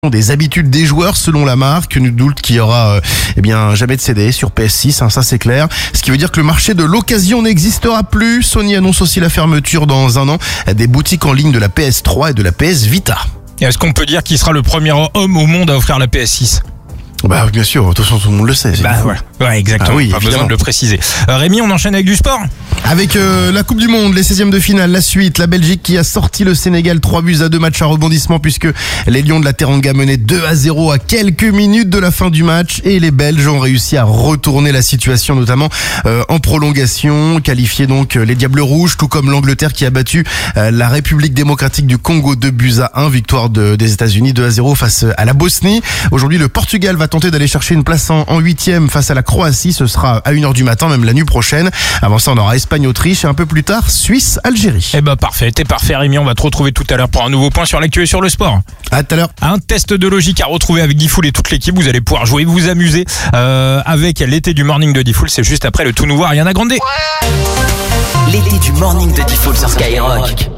Des habitudes des joueurs selon la marque, nul doute qu'il y aura jamais de CD sur PS6, ça c'est clair. Ce qui veut dire que le marché de l'occasion n'existera plus. Sony annonce aussi la fermeture dans un an des boutiques en ligne de la PS3 et de la PS Vita. Et est-ce qu'on peut dire qu'il sera le premier homme au monde à offrir la PS6 ? Bah bien sûr, de toute façon tout le monde le sait. Voilà. Ouais, exactement. Ah oui, pas besoin de le préciser. Rémi, on enchaîne avec du sport. Avec la Coupe du Monde, les 16e de finale, la suite, la Belgique qui a sorti le Sénégal 3-2, match à rebondissement puisque les Lions de la Teranga menaient 2-0 à quelques minutes de la fin du match et les Belges ont réussi à retourner la situation notamment en prolongation, qualifié donc les Diables Rouges, tout comme l'Angleterre qui a battu la République démocratique du Congo 2-1, victoire des États-Unis 2-0 face à la Bosnie. Aujourd'hui, le Portugal va tenter d'aller chercher une place en 8e face à la Croatie, ce sera à 1h du matin, même la nuit prochaine. Avant ça, on aura Espagne-Autriche et un peu plus tard, Suisse-Algérie. Parfait, t'es parfait Rémi, on va te retrouver tout à l'heure pour un nouveau point sur l'actu et sur le sport. À tout à l'heure. Un test de logique à retrouver avec Diffoul et toute l'équipe, vous allez pouvoir jouer, vous amuser avec l'été du morning de Diffoul, c'est juste après le tout nouveau Ariana Grande. L'été du morning de Diffoul sur Skyrock.